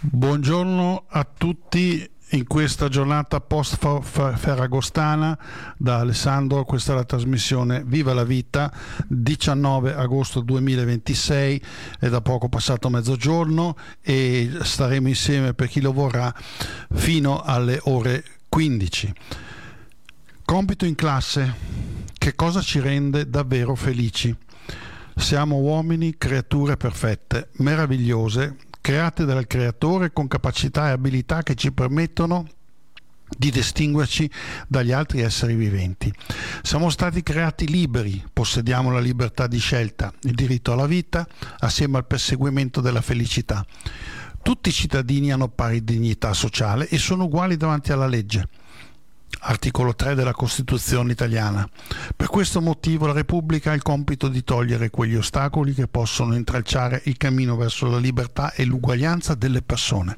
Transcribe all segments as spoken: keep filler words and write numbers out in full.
Buongiorno a tutti in questa giornata post-ferragostana. Da Alessandro, questa è la trasmissione Viva la Vita, diciannove agosto duemilaventisei, è da poco passato mezzogiorno e staremo insieme, per chi lo vorrà, fino alle ore quindici. Compito in classe: che cosa ci rende davvero felici? Siamo uomini, creature perfette, meravigliose, create dal creatore con capacità e abilità che ci permettono di distinguerci dagli altri esseri viventi. Siamo stati creati liberi, possediamo la libertà di scelta, il diritto alla vita, assieme al perseguimento della felicità. Tutti i cittadini hanno pari dignità sociale e sono uguali davanti alla legge. Articolo tre della Costituzione italiana. Per questo motivo la Repubblica ha il compito di togliere quegli ostacoli che possono intralciare il cammino verso la libertà e l'uguaglianza delle persone.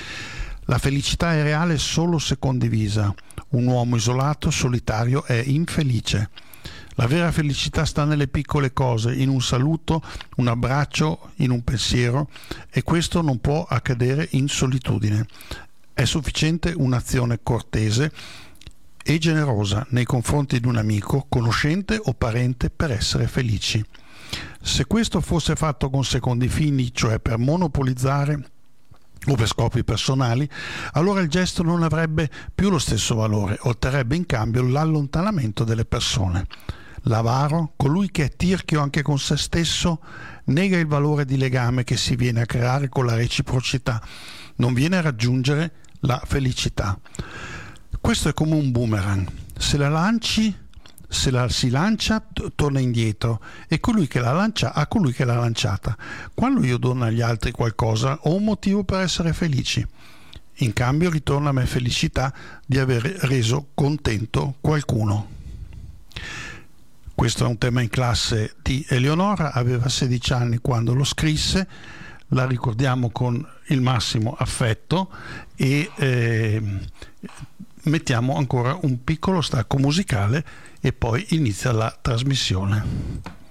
La felicità è reale solo se condivisa. Un uomo isolato, solitario, è infelice. La vera felicità sta nelle piccole cose, in un saluto, un abbraccio, in un pensiero, e questo non può accadere in solitudine. È sufficiente un'azione cortese e generosa nei confronti di un amico, conoscente o parente per essere felici. Se questo fosse fatto con secondi fini, cioè per monopolizzare o per scopi personali, allora il gesto non avrebbe più lo stesso valore, otterrebbe in cambio l'allontanamento delle persone. L'avaro, colui che è tirchio anche con se stesso, nega il valore di legame che si viene a creare con la reciprocità, non viene a raggiungere la felicità. Questo è come un boomerang: se la lanci, se la si lancia, t- torna indietro, e colui che la lancia a colui che l'ha lanciata. Quando io dono agli altri qualcosa, ho un motivo per essere felici. In cambio ritorna a me felicità di aver reso contento qualcuno. Questo è un tema in classe di Eleonora, aveva sedici anni quando lo scrisse, la ricordiamo con il massimo affetto e eh, mettiamo ancora un piccolo stacco musicale e poi inizia la trasmissione.